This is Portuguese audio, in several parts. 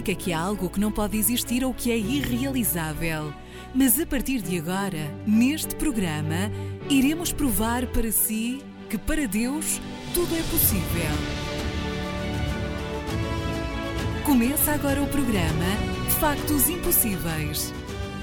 Que há algo que não pode existir ou que é irrealizável. Mas a partir de agora, neste programa, iremos provar para si que para Deus tudo é possível. Começa agora o programa Factos Impossíveis.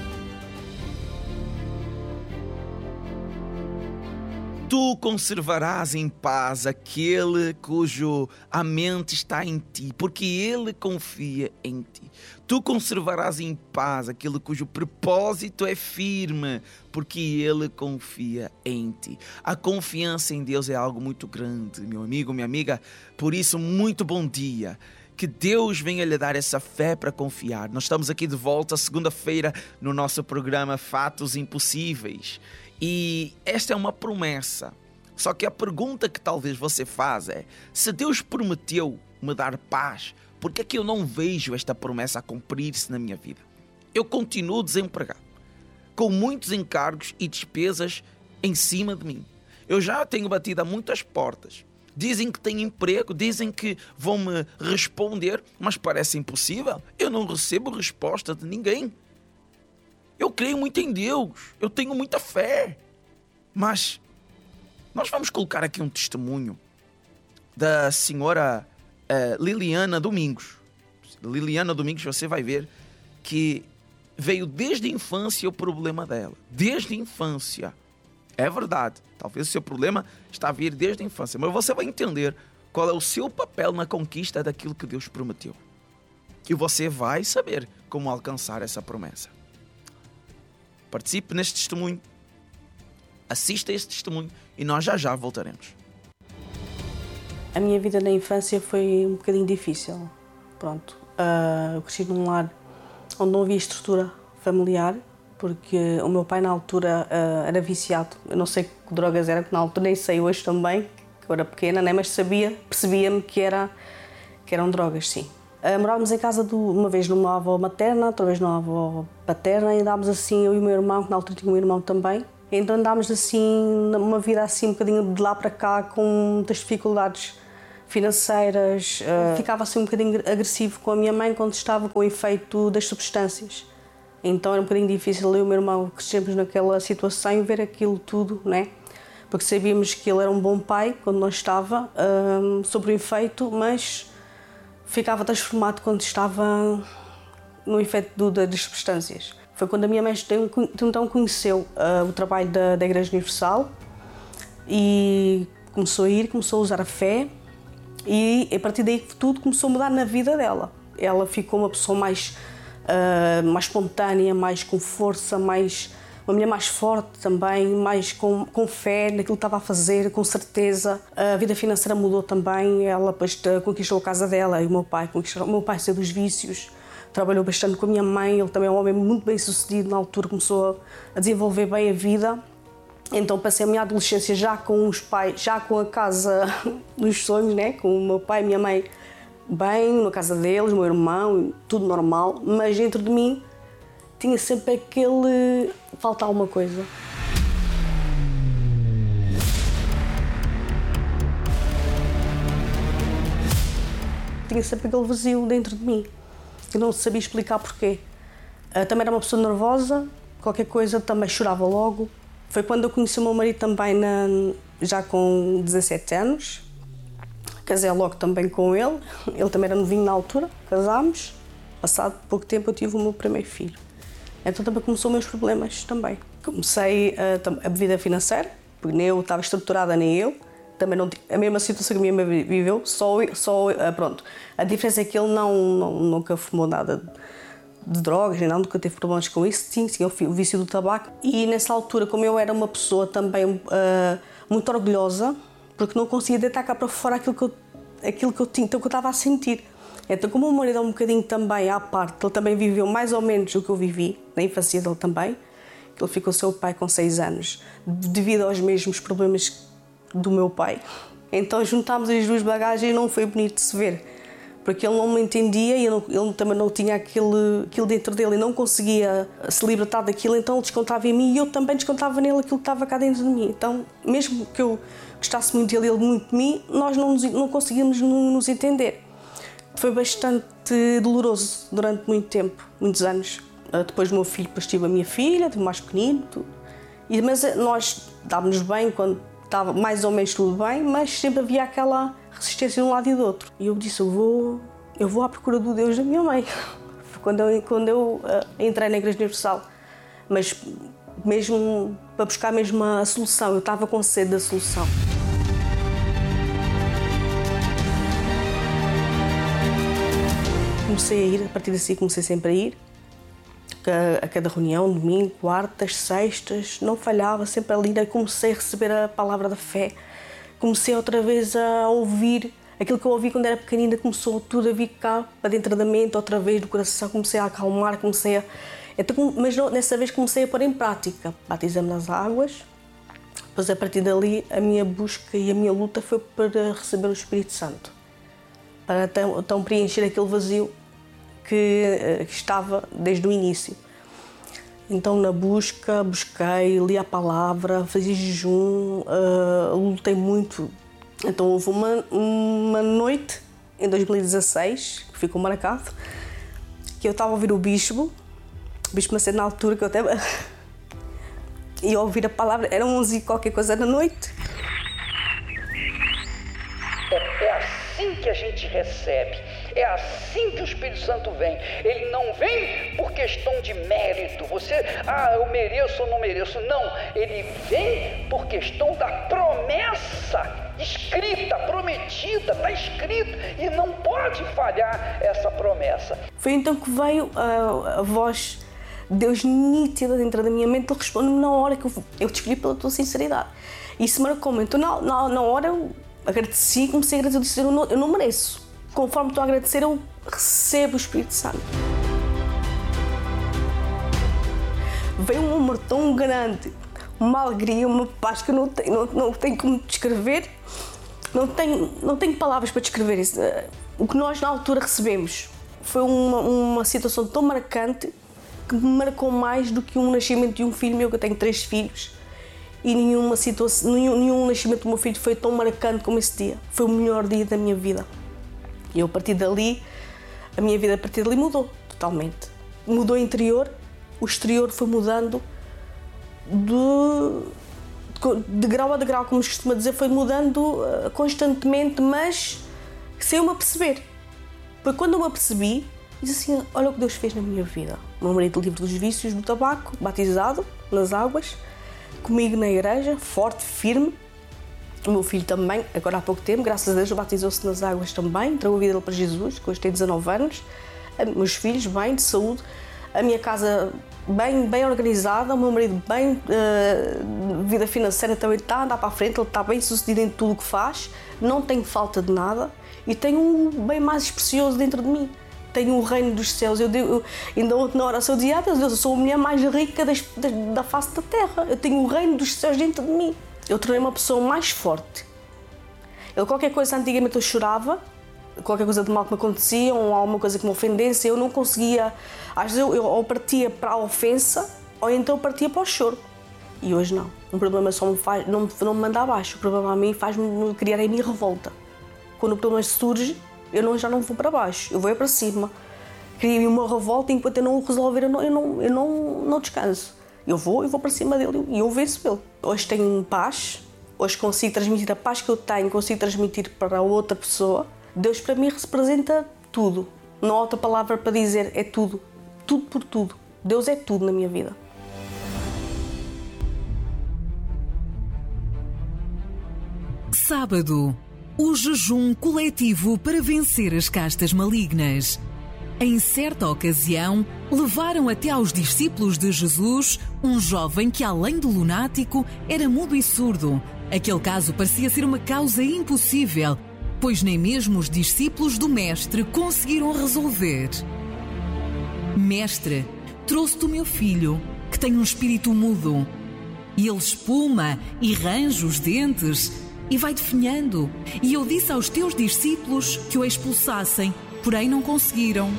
Tu conservarás em paz aquele cujo a mente está em ti, porque ele confia em ti. Tu conservarás em paz aquele cujo propósito é firme, porque ele confia em ti. A confiança em Deus é algo muito grande, meu amigo, minha amiga. Por isso, muito bom dia. Que Deus venha lhe dar essa fé para confiar. Nós estamos aqui de volta segunda-feira no nosso programa Fatos Impossíveis. E esta é uma promessa. Só que a pergunta que talvez você faz é: se Deus prometeu me dar paz, por que é que eu não vejo esta promessa a cumprir-se na minha vida? Eu continuo desempregado, com muitos encargos e despesas em cima de mim. Eu já tenho batido a muitas portas. Dizem que têm emprego, dizem que vão me responder, mas parece impossível. Eu não recebo resposta de ninguém. Eu creio muito em Deus, eu tenho muita fé. Mas nós vamos colocar aqui um testemunho da senhora Liliana Domingos. Liliana Domingos, você vai ver que veio desde a infância o problema dela. Desde a infância. É verdade, talvez o seu problema está a vir desde a infância, mas você vai entender qual é o seu papel na conquista daquilo que Deus prometeu. E você vai saber como alcançar essa promessa. Participe neste testemunho, assista a este testemunho e nós já voltaremos. A minha vida na infância foi um bocadinho difícil. Pronto, eu cresci num lar onde não havia estrutura familiar, porque o meu pai na altura era viciado. Eu não sei que drogas era, que na altura nem sei hoje também, que eu era pequena, né? Mas percebia-me que eram drogas, sim. Morávamos em casa uma vez numa avó materna, outra vez numa avó paterna, e andámos assim, eu e o meu irmão, que na altura tinha um irmão também. Então andámos assim, numa vida assim um bocadinho de lá para cá, com muitas dificuldades financeiras. Ficava assim um bocadinho agressivo com a minha mãe quando estava com o efeito das substâncias. Então era um bocadinho difícil eu e o meu irmão crescermos naquela situação e ver aquilo tudo, né? Porque sabíamos que ele era um bom pai quando não estava sobre o efeito, mas ficava transformado quando estava no efeito das substâncias. Foi quando a minha mãe então conheceu o trabalho da Igreja Universal e começou a usar a fé, e a partir daí tudo começou a mudar na vida dela. Ela ficou uma pessoa mais espontânea, mais com força, uma mulher mais forte também, mais com fé naquilo que estava a fazer, com certeza. A vida financeira mudou também, ela depois conquistou a casa dela e o meu pai saiu dos vícios, trabalhou bastante com a minha mãe, ele também é um homem muito bem sucedido na altura, começou a desenvolver bem a vida. Então passei a minha adolescência já com os pais, já com a casa dos sonhos, né? Com o meu pai e a minha mãe bem, na casa deles, o meu irmão, tudo normal, mas dentro de mim tinha sempre falta alguma coisa. Tinha sempre aquele vazio dentro de mim, que não sabia explicar porquê. Também era uma pessoa nervosa, qualquer coisa também chorava logo. Foi quando eu conheci o meu marido também, já com 17 anos. Casei logo também com ele também era novinho na altura, casámos. Passado pouco tempo eu tive o meu primeiro filho. Então também começou os meus problemas também. Comecei a vida financeira, porque nem eu estava estruturada, nem eu. Também não tinha a mesma situação que a minha mãe viveu, pronto. A diferença é que ele nunca fumou nada de drogas, nem nada, nunca teve problemas com isso. Tinha o vício do tabaco. E nessa altura, como eu era uma pessoa também muito orgulhosa, porque não conseguia deitar cá para fora aquilo que eu tinha, então, que eu estava a sentir. Então, como o meu marido é um bocadinho também à parte, ele também viveu mais ou menos o que eu vivi, na infância dele também, que ele ficou seu pai com 6 anos, devido aos mesmos problemas do meu pai. Então juntámos as duas bagagens e não foi bonito de se ver, porque ele não me entendia e ele também não tinha aquilo dentro dele e não conseguia se libertar daquilo, então ele descontava em mim e eu também descontava nele aquilo que estava cá dentro de mim. Então, mesmo que eu gostasse muito dele e ele muito de mim, nós não conseguíamos nos entender. Foi bastante doloroso durante muito tempo, muitos anos. Depois do meu filho, depois tive a minha filha, tive o mais pequenino, tudo. Mas nós estávamos bem, quando estava mais ou menos tudo bem, mas sempre havia aquela resistência de um lado e do outro. E eu disse, eu vou à procura do Deus da minha mãe. Quando eu entrei na Igreja Universal, mas mesmo para buscar mesmo a solução, eu estava com sede da solução. Comecei a ir, a partir daí comecei sempre a ir, a cada reunião, domingo, quartas, sextas, não falhava, sempre ali, comecei a receber a palavra da fé, comecei outra vez a ouvir, aquilo que eu ouvi quando era pequenina começou tudo a vir cá, para dentro da mente, outra vez do coração, comecei a acalmar, mas nessa vez comecei a pôr em prática, batizei-me nas águas, depois a partir dali a minha busca e a minha luta foi para receber o Espírito Santo, para então preencher aquele vazio que estava desde o início. Então na busquei, li a palavra, fazia jejum, lutei muito. Então houve uma noite em 2016, que ficou marcado, que eu estava a ouvir o Bispo Macedo na altura, que eu até ia ouvir a palavra, era 11 e qualquer coisa da noite. É assim que a gente recebe. É assim que o Espírito Santo vem. Ele não vem por questão de mérito. Eu mereço ou não mereço. Não, ele vem por questão da promessa escrita, prometida, está escrito. E não pode falhar essa promessa. Foi então que veio a voz de Deus nítida dentro da minha mente. Ele responde-me na hora que eu te escolhi pela tua sinceridade. E isso marcou-me. Então na hora eu agradeci, comecei a agradecer. Eu disse, eu não mereço. Conforme estou a agradecer, eu recebo o Espírito Santo. Veio um amor tão grande, uma alegria, uma paz que eu não tenho como descrever. Não tenho palavras para descrever isso. O que nós na altura recebemos foi uma situação tão marcante que me marcou mais do que um nascimento de um filho meu, que eu tenho 3 filhos. E nenhum nascimento do meu filho foi tão marcante como esse dia. Foi o melhor dia da minha vida. E eu, a partir dali, a minha vida a partir dali mudou totalmente. Mudou o interior, o exterior foi mudando de grau a degrau, como se costuma dizer, foi mudando constantemente, mas sem eu me aperceber. Porque quando eu me apercebi, disse assim, olha o que Deus fez na minha vida. O meu marido livre dos vícios do tabaco, batizado nas águas, comigo na igreja, forte, firme. O meu filho também, agora há pouco tempo, graças a Deus, batizou-se nas águas também, entregou a vida dele para Jesus, que hoje tem 19 anos. Meus filhos, bem, de saúde. A minha casa bem organizada, o meu marido bem, vida financeira também está a andar para a frente, ele está bem sucedido em tudo o que faz, não tenho falta de nada e tenho um bem mais precioso dentro de mim. Tenho o reino dos céus. Ainda ontem na oração eu dizia, Deus, eu sou a mulher mais rica da face da terra, eu tenho o reino dos céus dentro de mim. Eu tornei uma pessoa mais forte. Qualquer coisa, antigamente eu chorava, qualquer coisa de mal que me acontecia, ou alguma coisa que me ofendesse, eu não conseguia. Às vezes eu ou partia para a ofensa, ou então partia para o choro. E hoje não. Um problema só não me manda abaixo. O problema a mim faz-me criar em mim revolta. Quando o problema surge, já não vou para baixo, eu vou para cima. Cria-me uma revolta, enquanto eu não o resolver, eu não descanso. Eu vou para cima dele e eu venço ele. Hoje tenho paz, hoje consigo transmitir a paz que eu tenho, consigo transmitir para outra pessoa. Deus para mim representa tudo. Não há outra palavra para dizer, é tudo. Tudo por tudo. Deus é tudo na minha vida. Sábado, o jejum coletivo para vencer as castas malignas. Em certa ocasião, levaram até aos discípulos de Jesus um jovem que, além de lunático, era mudo e surdo. Aquele caso parecia ser uma causa impossível, pois nem mesmo os discípulos do Mestre conseguiram resolver. Mestre, trouxe-te o meu filho, que tem um espírito mudo. E ele espuma e range os dentes e vai definhando. E eu disse aos teus discípulos que o expulsassem, porém não conseguiram.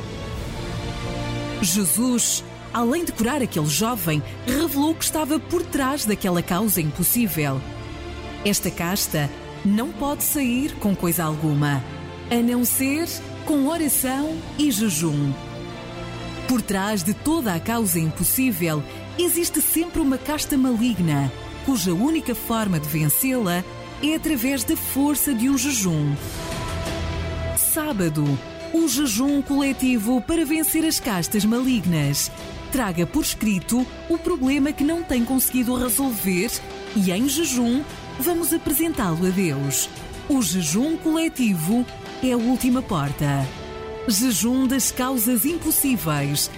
Jesus, além de curar aquele jovem, revelou que estava por trás daquela causa impossível. Esta casta não pode sair com coisa alguma, a não ser com oração e jejum. Por trás de toda a causa impossível, existe sempre uma casta maligna, cuja única forma de vencê-la é através da força de um jejum. Sábado, um jejum coletivo para vencer as castas malignas. Traga por escrito o problema que não tem conseguido resolver e, em jejum, vamos apresentá-lo a Deus. O jejum coletivo é a última porta. Jejum das causas impossíveis.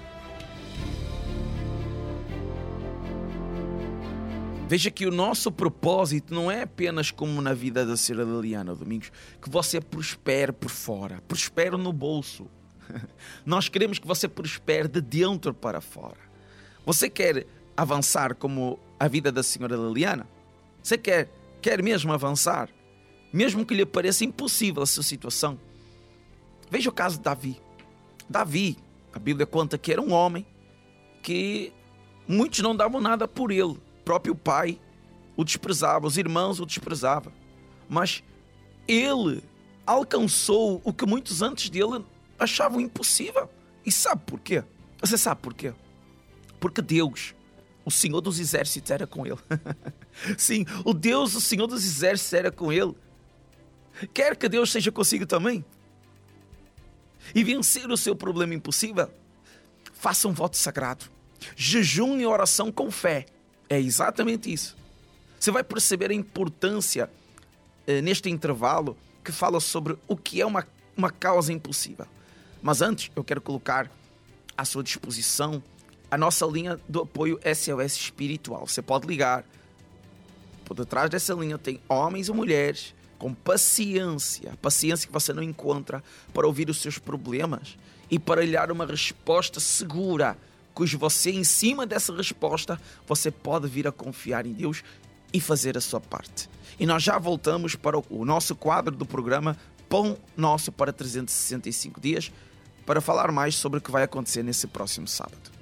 Veja que o nosso propósito não é apenas como na vida da senhora Liliana Domingos, que você prospere por fora, prospere no bolso. Nós queremos que você prospere de dentro para fora. Você quer avançar como a vida da senhora Liliana? Você quer mesmo avançar? Mesmo que lhe pareça impossível a sua situação? Veja o caso de Davi. Davi, a Bíblia conta que era um homem que muitos não davam nada por ele. O próprio pai o desprezava, os irmãos o desprezavam. Mas ele alcançou o que muitos antes dele achavam impossível. E sabe porquê? Você sabe porquê? Porque Deus, o Senhor dos Exércitos, era com ele. Sim, o Deus, o Senhor dos Exércitos, era com ele. Quer que Deus seja consigo também? E vencer o seu problema impossível? Faça um voto sagrado. Jejum e oração com fé. É exatamente isso. Você vai perceber a importância neste intervalo que fala sobre o que é uma causa impossível. Mas antes, eu quero colocar à sua disposição a nossa linha do apoio SOS Espiritual. Você pode ligar. Por detrás dessa linha tem homens e mulheres com paciência que você não encontra para ouvir os seus problemas e para lhe dar uma resposta segura, cujo você, em cima dessa resposta, você pode vir a confiar em Deus e fazer a sua parte. E nós já voltamos para o nosso quadro do programa Pão Nosso para 365 dias, para falar mais sobre o que vai acontecer nesse próximo sábado.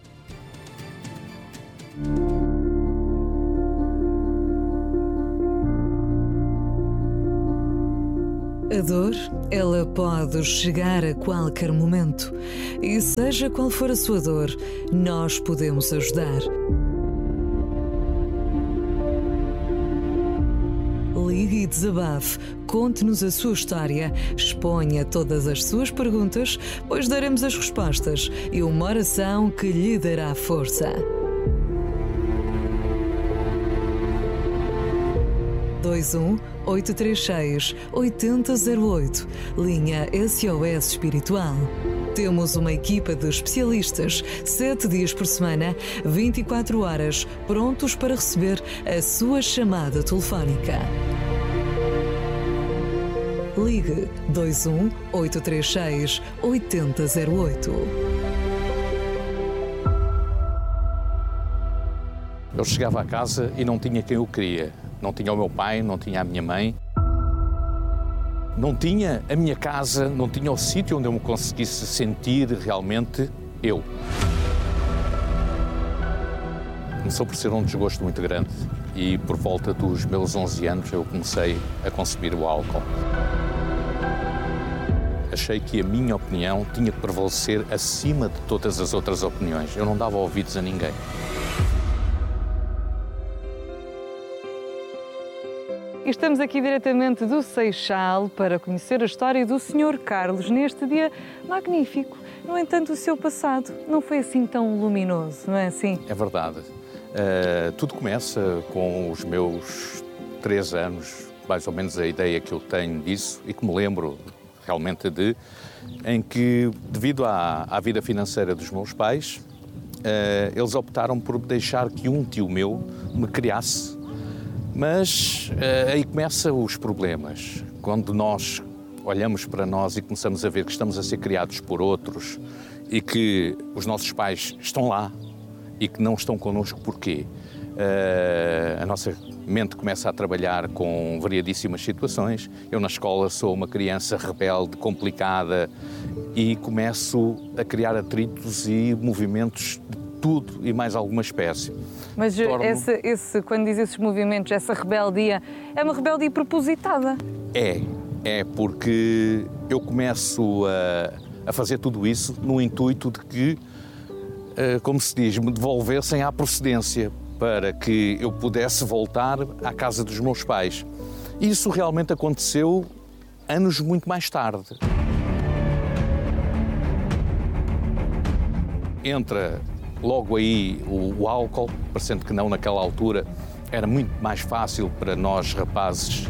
A dor, ela pode chegar a qualquer momento. E seja qual for a sua dor, nós podemos ajudar. Ligue e desabafe, conte-nos a sua história, exponha todas as suas perguntas, pois daremos as respostas e uma oração que lhe dará força. 21-836-8008, linha SOS Espiritual. Temos uma equipa de especialistas, 7 dias por semana, 24 horas, prontos para receber a sua chamada telefónica. Ligue 21-836-8008. Eu chegava a casa e não tinha quem eu queria. Não tinha o meu pai, não tinha a minha mãe. Não tinha a minha casa, não tinha o sítio onde eu me conseguisse sentir realmente eu. Começou por ser um desgosto muito grande e por volta dos meus 11 anos eu comecei a consumir o álcool. Achei que a minha opinião tinha que prevalecer acima de todas as outras opiniões. Eu não dava ouvidos a ninguém. Estamos aqui diretamente do Seixal para conhecer a história do Sr. Carlos neste dia magnífico. No entanto, o seu passado não foi assim tão luminoso, não é assim? É verdade. Tudo começa com os meus 3 anos, mais ou menos a ideia que eu tenho disso e que me lembro realmente em que, devido à vida financeira dos meus pais, eles optaram por deixar que um tio meu me criasse. Mas aí começam os problemas. Quando nós olhamos para nós e começamos a ver que estamos a ser criados por outros e que os nossos pais estão lá e que não estão connosco, porquê? A nossa mente começa a trabalhar com variadíssimas situações. Eu na escola sou uma criança rebelde, complicada e começo a criar atritos e movimentos de tudo e mais alguma espécie. Mas quando diz esses movimentos, essa rebeldia, é uma rebeldia propositada? É. é porque eu começo a fazer tudo isso no intuito de que, como se diz, me devolvessem à procedência para que eu pudesse voltar à casa dos meus pais. Isso realmente aconteceu anos muito mais tarde. Entra logo aí o álcool, parecendo que não naquela altura era muito mais fácil para nós rapazes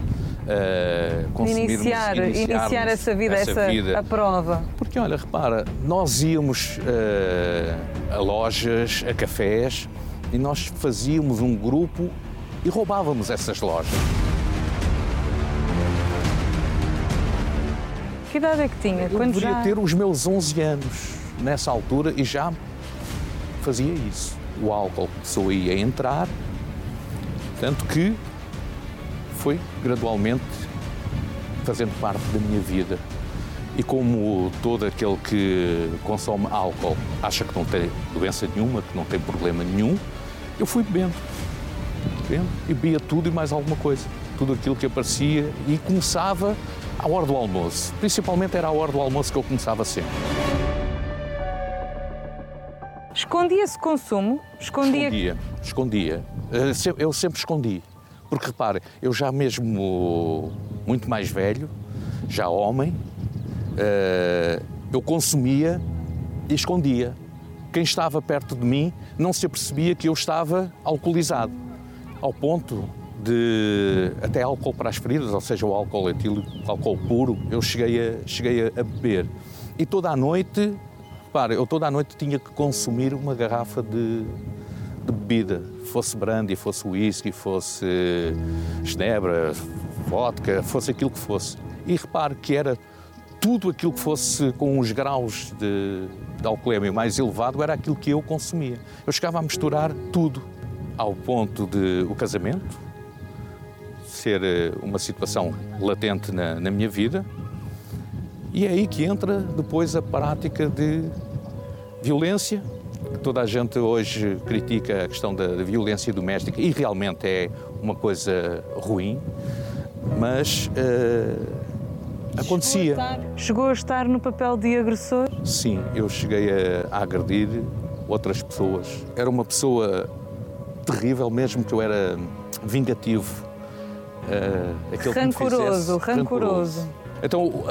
iniciar essa vida. A prova. Porque olha, repara, nós íamos a lojas, a cafés e nós fazíamos um grupo e roubávamos essas lojas. Que idade é que tinha? Eu deveria ter os meus 11 anos nessa altura e já fazia isso. O álcool começou aí a entrar, tanto que foi gradualmente fazendo parte da minha vida. E como todo aquele que consome álcool acha que não tem doença nenhuma, que não tem problema nenhum, eu fui bebendo e bebia tudo e mais alguma coisa. Tudo aquilo que aparecia e começava à hora do almoço. Principalmente era à hora do almoço que eu começava sempre. Escondia-se consumo? Escondia. Eu sempre escondi. Porque, repare, eu já mesmo muito mais velho, já homem, eu consumia e escondia. Quem estava perto de mim não se apercebia que eu estava alcoolizado. Ao ponto de até álcool para as feridas, ou seja, o álcool etílico, álcool puro, eu cheguei a beber. E toda a noite, repare, eu toda a noite tinha que consumir uma garrafa de bebida, fosse brandy, fosse whisky, fosse genebra, vodka, fosse aquilo que fosse. E repare que era tudo aquilo que fosse com os graus de alcoolemia mais elevado, era aquilo que eu consumia. Eu chegava a misturar tudo, ao ponto de o casamento ser uma situação latente na minha vida, e é aí que entra depois a prática de violência. Toda a gente hoje critica a questão da violência doméstica e realmente é uma coisa ruim, mas acontecia. Chegou a estar no papel de agressor? Sim, eu cheguei a agredir outras pessoas. Era uma pessoa terrível, mesmo que eu era vingativo. Rancoroso. Então,